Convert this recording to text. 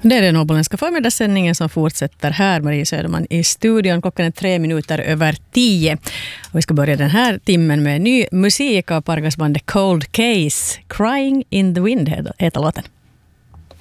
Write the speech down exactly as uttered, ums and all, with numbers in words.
Det är den åboländska förmiddagssändningen som fortsätter här. Marie Söderman i studion. Klockan är tre minuter över tio. Och vi ska börja den här timmen med ny musik av Pargasbandet Cold Case. Crying in the Wind heter låten.